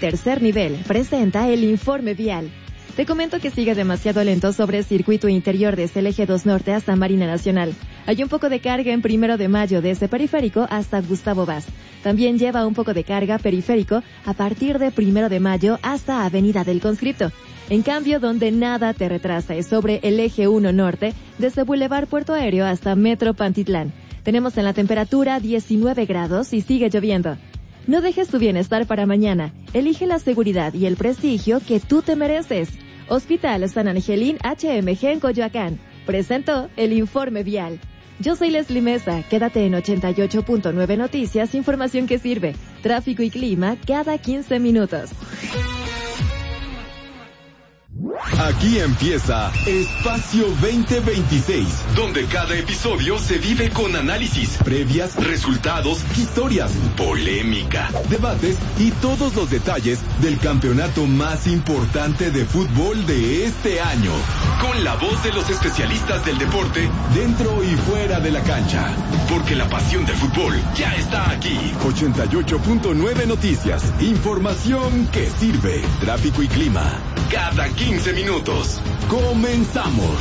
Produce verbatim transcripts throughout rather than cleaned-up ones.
tercer nivel presenta el informe vial. Te comento que sigue demasiado lento sobre el circuito interior desde el eje dos norte hasta Marina Nacional. Hay un poco de carga en Primero de Mayo desde Periférico hasta Gustavo Vaz. También lleva un poco de carga periférico a partir de Primero de Mayo hasta Avenida del Conscripto. En cambio, donde nada te retrasa es sobre el eje uno norte desde Boulevard Puerto Aéreo hasta Metro Pantitlán. Tenemos en la temperatura diecinueve grados y sigue lloviendo. No dejes tu bienestar para mañana. Elige la seguridad y el prestigio que tú te mereces. Hospital San Angelín H M G en Coyoacán presentó el informe vial. Yo soy Leslie Mesa. Quédate en ochenta y ocho punto nueve Noticias, información que sirve. Tráfico y clima cada quince minutos. Aquí empieza Espacio veinte veintiséis, donde cada episodio se vive con análisis, previas, resultados, historias, polémica, debates y todos los detalles del campeonato más importante de fútbol de este año. Con la voz de los especialistas del deporte, dentro y fuera de la cancha. Porque la pasión del fútbol ya está aquí. ochenta y ocho punto nueve Noticias, información que sirve. Tráfico y clima cada quince minutos. Comenzamos.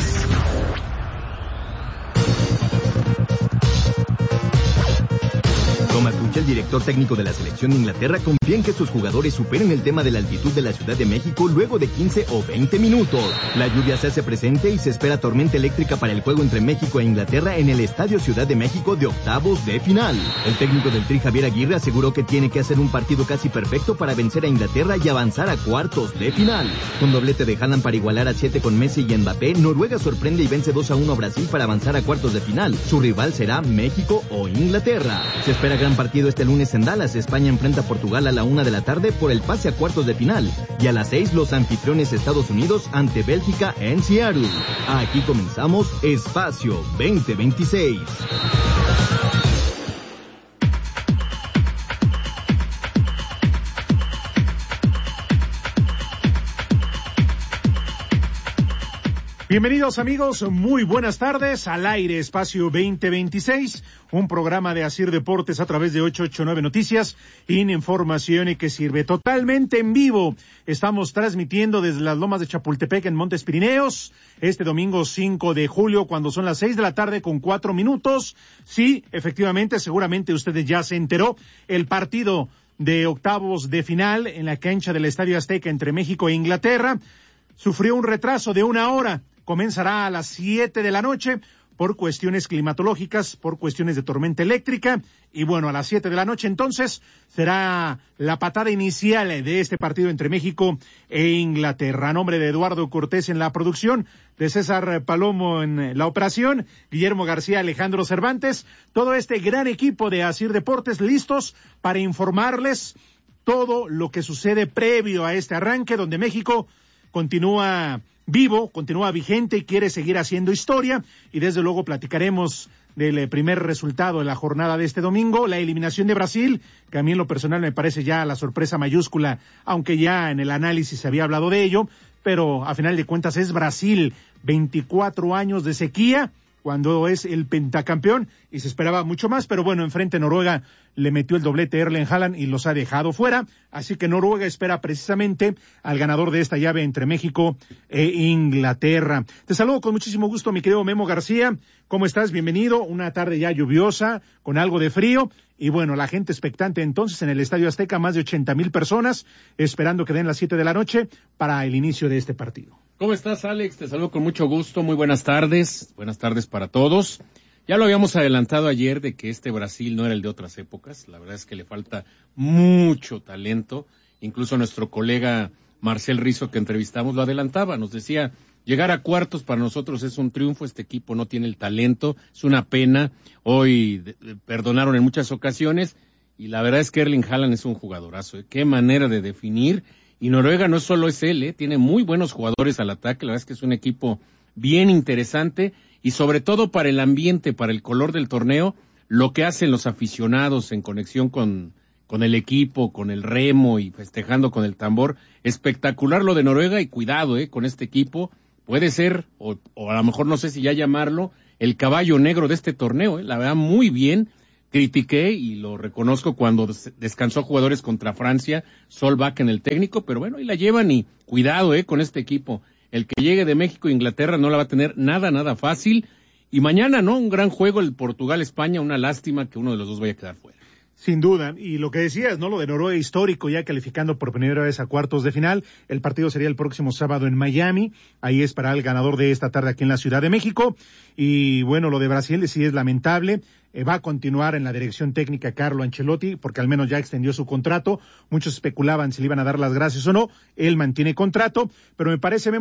Thomas Tuchel, director técnico de la selección de Inglaterra, confía en que sus jugadores superen el tema de la altitud de la Ciudad de México luego de quince o veinte minutos. La lluvia se hace presente y se espera tormenta eléctrica para el juego entre México e Inglaterra en el Estadio Ciudad de México de octavos de final. El técnico del Tri, Javier Aguirre, aseguró que tiene que hacer un partido casi perfecto para vencer a Inglaterra y avanzar a cuartos de final. Con doblete de Haaland para igualar a siete con Messi y Mbappé, Noruega sorprende y vence dos a uno a Brasil para avanzar a cuartos de final. Su rival será México o Inglaterra. Se espera gran partido este lunes en Dallas. España enfrenta a Portugal a la una de la tarde por el pase a cuartos de final. Y a las seis los anfitriones Estados Unidos ante Bélgica en Seattle. Aquí comenzamos Espacio veinte veintiséis. Bienvenidos amigos, muy buenas tardes, al aire Espacio veinte veintiséis, un programa de Asir Deportes a través de ochocientos ochenta y nueve Noticias, información que sirve totalmente en vivo. Estamos transmitiendo desde las Lomas de Chapultepec en Montes Pirineos, este domingo cinco de julio, cuando son las seis de la tarde con cuatro minutos. Sí, efectivamente, seguramente ustedes ya se enteró, el partido de octavos de final en la cancha del Estadio Azteca entre México e Inglaterra sufrió un retraso de una hora. Comenzará a las siete de la noche por cuestiones climatológicas, por cuestiones de tormenta eléctrica. Y bueno, a las siete de la noche entonces será la patada inicial de este partido entre México e Inglaterra. A nombre de Eduardo Cortés en la producción, de César Palomo en la operación, Guillermo García, Alejandro Cervantes, todo este gran equipo de Asir Deportes listos para informarles todo lo que sucede previo a este arranque, donde México continúa vivo, continúa vigente y quiere seguir haciendo historia, y desde luego platicaremos del primer resultado de la jornada de este domingo, la eliminación de Brasil, que a mí en lo personal me parece ya la sorpresa mayúscula, aunque ya en el análisis se había hablado de ello, pero a final de cuentas es Brasil, veinticuatro años de sequía, cuando es el pentacampeón, y se esperaba mucho más, pero bueno, enfrente Noruega le metió el doblete Erling Haaland y los ha dejado fuera, así que Noruega espera precisamente al ganador de esta llave entre México e Inglaterra. Te saludo con muchísimo gusto, mi querido Memo García, ¿cómo estás? Bienvenido, una tarde ya lluviosa, con algo de frío, y bueno, la gente expectante entonces en el Estadio Azteca, más de ochenta mil personas, esperando que den las siete de la noche para el inicio de este partido. ¿Cómo estás, Alex? Te saludo con mucho gusto, muy buenas tardes, buenas tardes para todos. Ya lo habíamos adelantado ayer de que este Brasil no era el de otras épocas, la verdad es que le falta mucho talento, incluso nuestro colega Marcel Rizzo que entrevistamos lo adelantaba, nos decía, llegar a cuartos para nosotros es un triunfo, este equipo no tiene el talento, es una pena, hoy de, de, perdonaron en muchas ocasiones, y la verdad es que Erling Haaland es un jugadorazo, ¿eh? Qué manera de definir. Y Noruega no solo es él, ¿eh? Tiene muy buenos jugadores al ataque, la verdad es que es un equipo bien interesante y sobre todo para el ambiente, para el color del torneo, lo que hacen los aficionados en conexión con, con el equipo, con el remo y festejando con el tambor. Espectacular lo de Noruega y cuidado, ¿eh? Con este equipo puede ser, o, o a lo mejor no sé si ya llamarlo, el caballo negro de este torneo, ¿eh? La verdad muy bien, critiqué y lo reconozco cuando des- descansó jugadores contra Francia, Solback en el técnico, pero bueno, ahí la llevan y cuidado, eh, con este equipo. El que llegue de México a Inglaterra no la va a tener nada, nada fácil. Y mañana, ¿no? Un gran juego, el Portugal-España, una lástima que uno de los dos vaya a quedar fuera. Sin duda, y lo que decías, ¿no? Lo de Noruega histórico, ya calificando por primera vez a cuartos de final. El partido sería el próximo sábado en Miami. Ahí es para el ganador de esta tarde aquí en la Ciudad de México. Y bueno, lo de Brasil sí es lamentable. Eh, va a continuar en la dirección técnica Carlo Ancelotti, porque al menos ya extendió su contrato. Muchos especulaban si le iban a dar las gracias o no. Él mantiene contrato, pero me parece